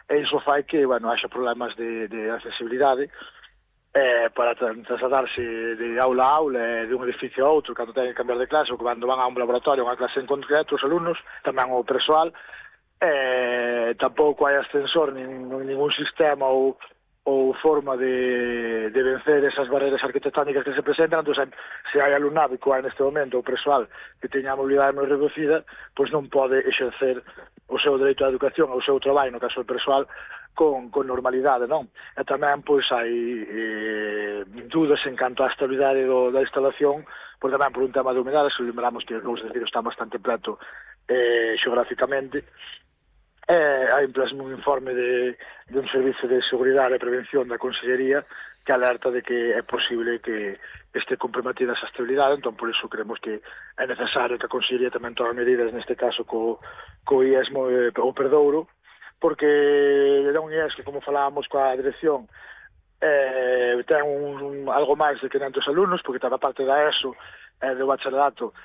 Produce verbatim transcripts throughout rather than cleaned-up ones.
e iso fai que, bueno, haxa problemas de, de accesibilidade eh, para tra trasladarse de aula a aula, eh, de un edificio a outro, cando teñen que cambiar de clase, ou cando van a un laboratorio, a unha clase en concreto, os alumnos, tamén o persoal, eh, tampouco hai ascensor, nin, ningún sistema ou ou forma de, de vencer esas barreras arquitectónicas que se presentan. Entón, se hai alumnado que hai neste momento o persoal que teña a mobilidade moi reducida, pois non pode exercer o seu dereito á educación, o seu traballo, no caso do persoal, con, con normalidade, non? E tamén, pois, hai eh, dudas en canto á estabilidade do, da instalación, pois tamén por un tema de humedade, se lembramos que o Ciro está bastante preto eh, xeográficamente. Eh, hai plasma un informe de, de un servicio de seguridade e prevención da Consellería que alerta de que é posible que este comprometida esa estabilidade. Entón, por iso creemos que é necesario que a Consellería tamén tome medidas, neste caso co, co I E S mo, eh, o Perdouro, porque é un I E S que, como falábamos coa dirección, eh, ten un, un, algo máis de quinhentos alumnos, porque toda a parte da ESO e eh, do bacharelato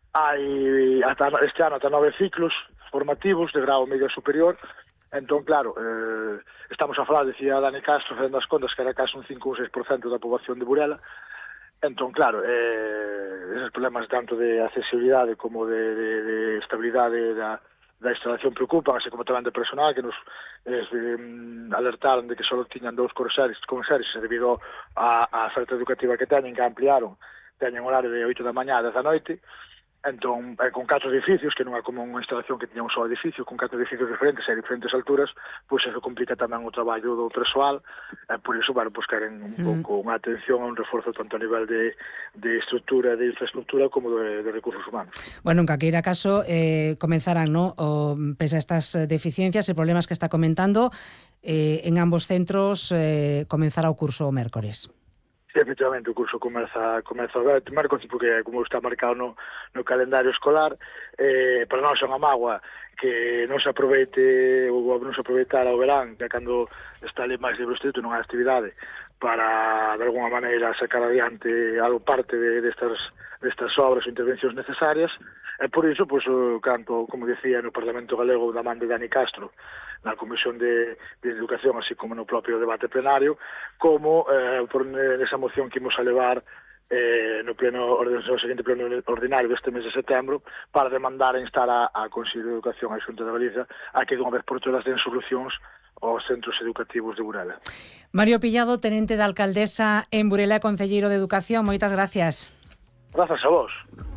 hai ata este ano ata nove ciclos formativos de grau medio superior. Entón, claro, eh, estamos a falar, decía Dani Castro, facendo as contas, que era casi un cinco ou seis por cento da poboación de Burela. Entón, claro, eh, esos problemas tanto de accesibilidade como de, de, de estabilidade da, da instalación preocupan, así como tamén de personal, que nos eh, alertaron de que só tiñan dous conserxes, conserxes debido á oferta educativa que teñen, que ampliaron, teñen horario de oito da mañá a dez da noite. Entón, eh, con catro edificios, que non é como unha instalación que tiña un só edificio, con catro edificios diferentes e a diferentes alturas, pois eso complica tamén o traballo do persoal, e por iso, bueno, pois queren un mm. pouco unha atención a un reforzo tanto a nivel de, de estructura, de infraestructura, como de, de recursos humanos. Bueno, en calqueira caso, eh, comenzarán, ¿no? O, pese a estas deficiencias e problemas que está comentando, eh, en ambos centros eh, comenzará o curso o mércores. Sí, efectivamente, o curso comeza, comeza o mércores, porque como está marcado no, no calendario escolar, eh, para nós é unha mágoa que non se aproveite ou non se aproveitar o verán, que cando está ali máis libre o instituto, non hai actividade, para, de alguma maneira, sacar adiante algo parte de, destas, destas obras ou intervencións necesarias. E por iso, pois, canto, como decía, no Parlamento Galego da man de Dani Castro, na Comisión de, de Educación, así como no propio debate plenario, como eh, por nesa moción que imos a levar eh, no pleno no seguinte pleno ordinario deste mes de setembro, para demandar e instar a, a Consello de Educación, a Xunta de Galiza, a que dunha vez por todas den solucións aos centros educativos de Burela. Mario Pillado, tenente da alcaldesa en Burela e concelleiro de Educación, moitas gracias. Grazas a vos.